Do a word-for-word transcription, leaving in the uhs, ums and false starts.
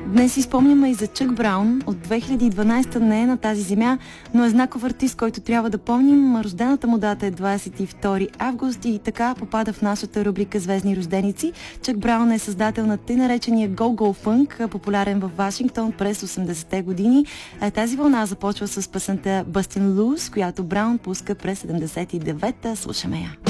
Днес си спомняме и за Чък Браун. От две хиляди и дванадесета не е на тази земя, но е знаков артист, който трябва да помним. Рождената му дата е двадесет и втори август и така попада в нашата рубрика Звездни рожденици. Чък Браун е създател на тъй наречения Go-Go Funk, популярен в Вашингтон през осемдесетте години. Тази вълна започва с песента Bustin' Loose, която Браун пуска през седемдесет и девета. Слушаме я.